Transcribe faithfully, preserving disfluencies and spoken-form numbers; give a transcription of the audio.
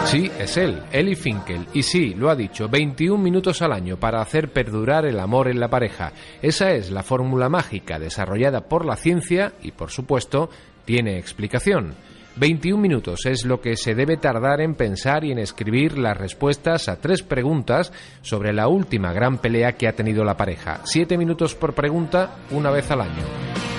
Sí, es él, Eli Finkel. Y sí, lo ha dicho, veintiún minutos al año para hacer perdurar el amor en la pareja. Esa es la fórmula mágica desarrollada por la ciencia y, por supuesto, tiene explicación. veintiún minutos es lo que se debe tardar en pensar y en escribir las respuestas a tres preguntas sobre la última gran pelea que ha tenido la pareja. Siete minutos por pregunta, una vez al año.